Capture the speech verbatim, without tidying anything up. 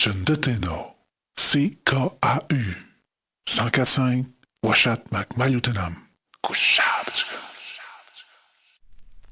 Production de Teno. C K A U. cent quatre cinq Washat Mac Mayutanam. Kushab.